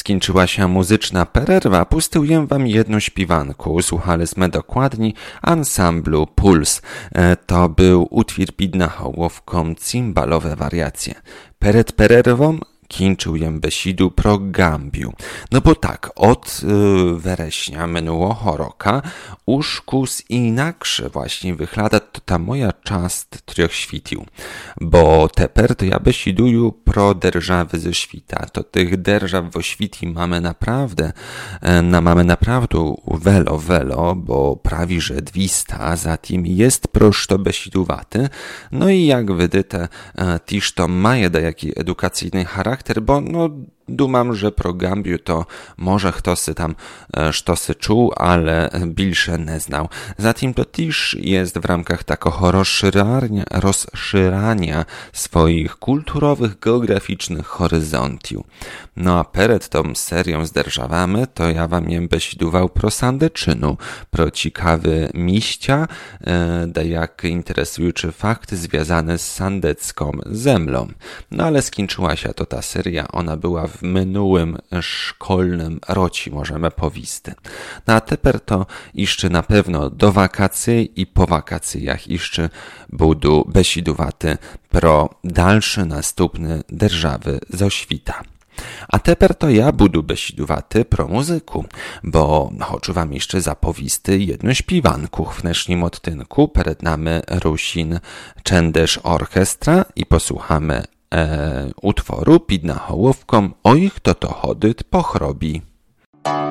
Skończyła się muzyczna pererwa, pustyję wam jedną śpiwanku. Słuchaliśmy dokładnie ansamblu Puls. To był utwór pід nahołówką cymbalowe wariacje. Przed pererwą kończyłem besidu pro Gambiu. No bo tak, od wereśnia minionego roku już kus inaksze właśnie wygląda to ta moja czas trzech świtił. Bo teper to ja besiduję pro derżawy ze świta. To tych derżaw w świti mamy naprawdę welo, bo prawie że 200, zatem jest prosto besiduwaty. No i jak widyte, też to ma jaki edukacyjny charakter, bo no dumam, że pro Gambiu to może ktoś tam sztosy czuł, ale bilsze nie znał. Zatem to też jest w ramkach takiego rozszerzania swoich kulturowych, geograficznych horyzontów. No a przed tą serią z derżawami to ja wam jem besidował pro Sandeczynu, pro ciekawy miścia, jak interesujący fakty związane z sandecką zemlą. No ale skończyła się to ta seria, ona była w minionym szkolnym roci, możemy powisty. No a teper to jeszcze na pewno do wakacji i po wakacjach jeszcze budu besidowaty pro dalsze następne derżawy zo świta. A teper to ja budu besidowaty pro muzyku, bo chcę wam jeszcze zapowisty jedną śpiwanku w dnešním odtynku. Przed nami Rusin Czendesz Orchestra i posłuchamy utworu pід nahołówką Oj, kto to chodyt pochrobi.